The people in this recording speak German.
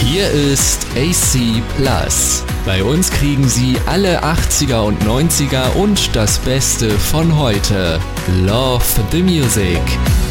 Hier ist AC Plus. Bei uns kriegen Sie alle 80er und 90er und das Beste von heute. Love the Music.